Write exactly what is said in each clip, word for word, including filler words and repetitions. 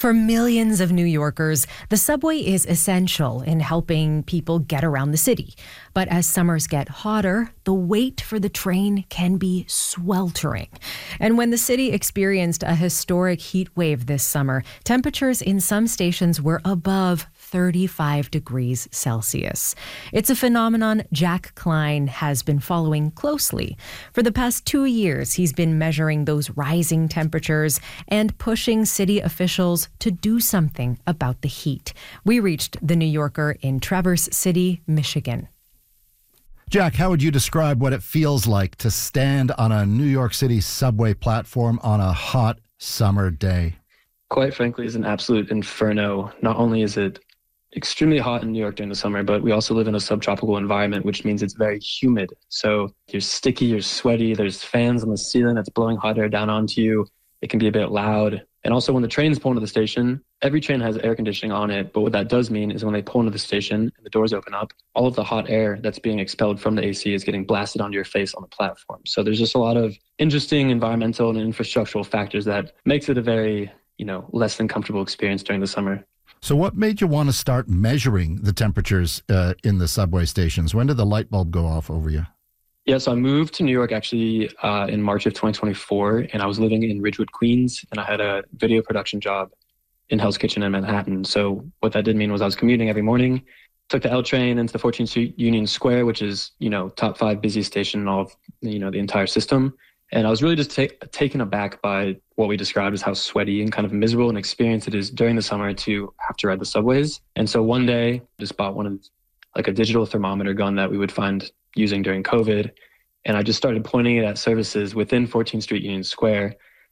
For millions of New Yorkers, the subway is essential in helping people get around the city. But as summers get hotter, the wait for the train can be sweltering. And when the city experienced a historic heat wave this summer, temperatures in some stations were above thirty-five degrees Celsius. It's a phenomenon Jack Klein has been following closely. For the past two years, he's been measuring those rising temperatures and pushing city officials to do something about the heat. We reached the New Yorker in Traverse City, Michigan. Jack, how would you describe what it feels like to stand on a New York City subway platform on a hot summer day? Quite frankly, it's an absolute inferno. Not only is it extremely hot in New York during the summer, but we also live in a subtropical environment, which means it's very humid. So you're sticky, you're sweaty, there's fans on the ceiling that's blowing hot air down onto you. It can be a bit loud. And also when the trains pull into the station, every train has air conditioning on it. But what that does mean is when they pull into the station and the doors open up, all of the hot air that's being expelled from the A C is getting blasted onto your face on the platform. So there's just a lot of interesting environmental and infrastructural factors that makes it a very, you know, less than comfortable experience during the summer. So what made you want to start measuring the temperatures uh, in the subway stations? When did the light bulb go off over you? Yeah, so I moved to New York actually uh, in March of twenty twenty-four, and I was living in Ridgewood, Queens, and I had a video production job in Hell's Kitchen in Manhattan. So what that did mean was I was commuting every morning, took the L train into the fourteenth Street Union Square, which is, you know, top five busiest station in all of, you know, the entire system. And I was really just ta- taken aback by what we described as how sweaty and kind of miserable an experience it is during the summer to have to ride the subways. And so one day, just bought one of like a digital thermometer gun that we would find using during COVID. And I just started pointing it at services within fourteenth Street Union Square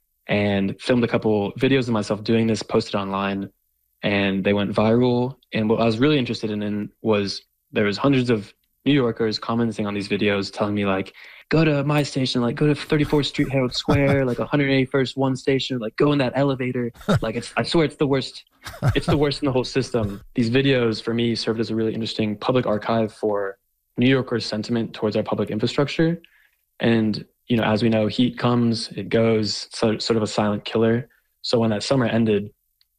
and filmed a couple videos of myself doing this, posted online, and they went viral. And what I was really interested in, in was there was hundreds of New Yorkers commenting on these videos, telling me like, go to my station, like go to thirty-fourth Street Herald Square, like one hundred eighty-first one station, like go in that elevator. Like it's, I swear it's the worst. It's the worst in the whole system. These videos for me served as a really interesting public archive for New Yorkers' sentiment towards our public infrastructure. And, you know, as we know, heat comes, it goes, so, sort of a silent killer. So when that summer ended,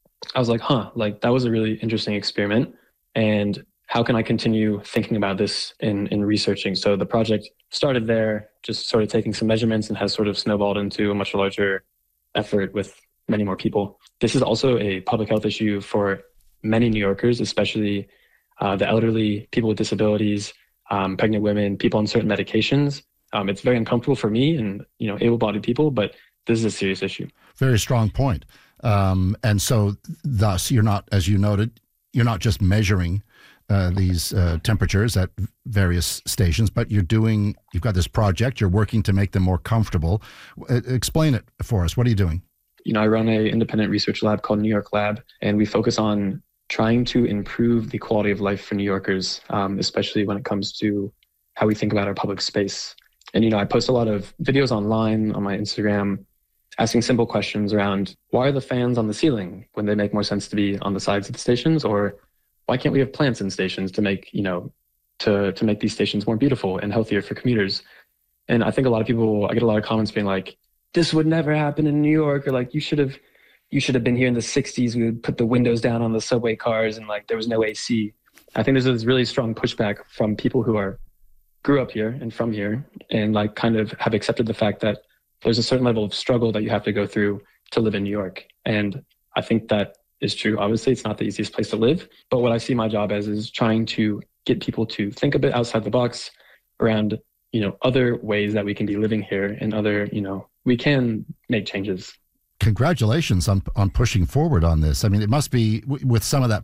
I was like, huh, like that was a really interesting experiment. And how can I continue thinking about this in, in researching? So the project started there, just sort of taking some measurements, and has sort of snowballed into a much larger effort with many more people. This is also a public health issue for many New Yorkers, especially uh, the elderly, people with disabilities, um, pregnant women, people on certain medications. Um, it's very uncomfortable for me and, you know, able-bodied people, but this is a serious issue. Very strong point. Um, and so thus you're not, as you noted, you're not just measuring Uh, these uh, temperatures at various stations, but you're doing, you've got this project, you're working to make them more comfortable. Uh, explain it for us. What are you doing? You know, I run a independent research lab called New York Lab, and we focus on trying to improve the quality of life for New Yorkers, um, especially when it comes to how we think about our public space. And, you know, I post a lot of videos online on my Instagram asking simple questions around why are the fans on the ceiling when they make more sense to be on the sides of the stations, or why can't we have plants in stations to make, you know, to, to make these stations more beautiful and healthier for commuters? And I think a lot of people, I get a lot of comments being like, this would never happen in New York, or like, you should have, you should have been here in the sixties. We would put the windows down on the subway cars and like, there was no A C. I think there's this really strong pushback from people who are grew up here and from here and like kind of have accepted the fact that there's a certain level of struggle that you have to go through to live in New York. And I think that is true. Obviously, it's not the easiest place to live, but what I see my job as is trying to get people to think a bit outside the box around, you know, other ways that we can be living here and other, you know, we can make changes. Congratulations on on pushing forward on this. I mean, it must be, with some of that